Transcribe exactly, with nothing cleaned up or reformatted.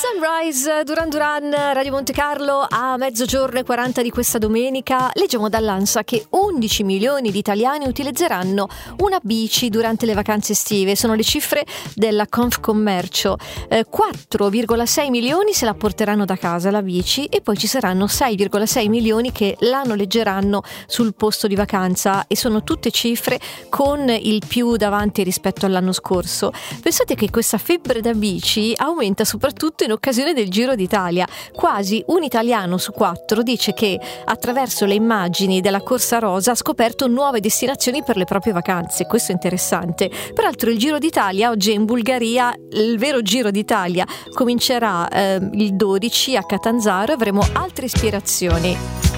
Sunrise, Duran Duran, Radio Monte Carlo a mezzogiorno e quaranta di questa domenica. Leggiamo dall'ANSA che undici milioni di italiani utilizzeranno una bici durante le vacanze estive. Sono le cifre della Confcommercio. Eh, quattro virgola sei milioni se la porteranno da casa la bici e poi ci saranno sei virgola sei milioni che la noleggeranno sul posto di vacanza, e sono tutte cifre con il più davanti rispetto all'anno scorso. Pensate che questa febbre da bici aumenta soprattutto in occasione del Giro d'Italia. Quasi un italiano su quattro dice che attraverso le immagini della Corsa Rosa ha scoperto nuove destinazioni per le proprie vacanze. Questo è interessante. Peraltro il Giro d'Italia oggi è in Bulgaria. Il vero Giro d'Italia comincerà eh, il dodici a Catanzaro e avremo altre ispirazioni.